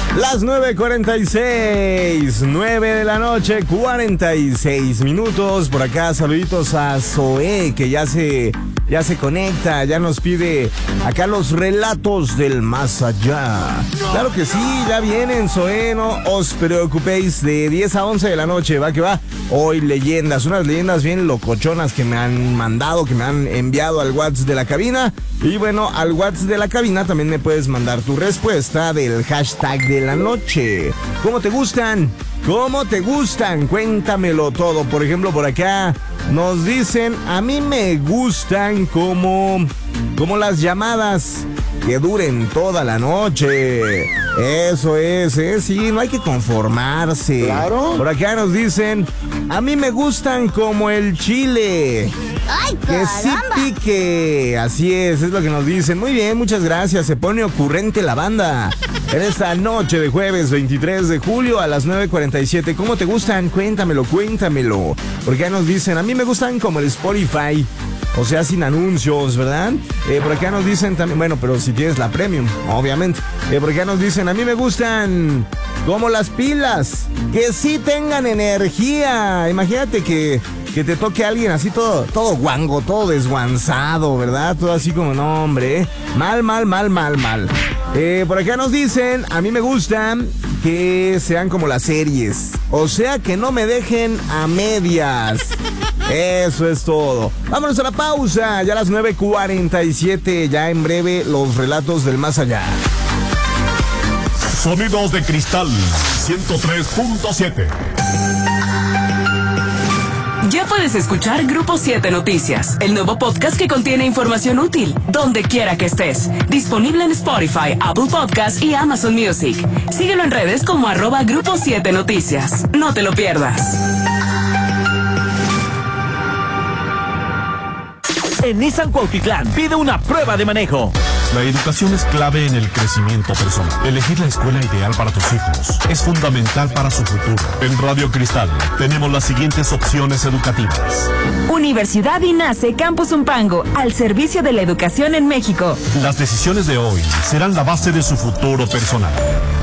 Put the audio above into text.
Las 9:46, 9 de la noche, 46 minutos. Por acá, saluditos a Zoé, que ya se conecta, ya nos pide acá los relatos del más allá. Claro que sí, ya vienen, Zoé, no os preocupéis, de 10 a 11 de la noche, va que va. Hoy leyendas, unas leyendas bien locochonas que me han mandado, que me han enviado al WhatsApp de la cabina. Y bueno, al WhatsApp de la cabina también me puedes mandar tu respuesta del hashtag de la noche. ¿Cómo te gustan? ¿Cómo te gustan? Cuéntamelo todo. Por ejemplo, por acá nos dicen, a mí me gustan como las llamadas que duren toda la noche. Eso es, sí, no hay que conformarse. Claro. Por acá nos dicen, a mí me gustan como el chile. ¡Ay, Que sí pique. Así es lo que nos dicen. Muy bien, muchas gracias. Se pone ocurrente la banda en esta noche de jueves 23 de julio a las 9:47. ¿Cómo te gustan? Cuéntamelo. Porque ya nos dicen, a mí me gustan como el Spotify. O sea, sin anuncios, ¿verdad? Por acá nos dicen también, bueno, pero si tienes la premium, obviamente. Por acá nos dicen, a mí me gustan como las pilas, que sí tengan energía. Imagínate que te toque a alguien así todo guango, todo desguanzado, ¿verdad? Todo así como, no, hombre, mal. Por acá nos dicen, a mí me gustan que sean como las series. O sea, que no me dejen a medias. Eso es todo. Vámonos a la pausa, ya a las 9:47, ya en breve los relatos del más allá. Sonidos de Cristal 103.7. Ya puedes escuchar Grupo 7 Noticias, el nuevo podcast que contiene información útil, donde quiera que estés. Disponible en Spotify, Apple Podcasts y Amazon Music. Síguelo en redes como @Grupo 7 Noticias. No te lo pierdas. En Nissan Cuautitlán pide una prueba de manejo. La educación es clave en el crecimiento personal. Elegir la escuela ideal para tus hijos es fundamental para su futuro. En Radio Cristal tenemos las siguientes opciones educativas. Universidad INACE Campus Umpango, al servicio de la educación en México. Las decisiones de hoy serán la base de su futuro personal.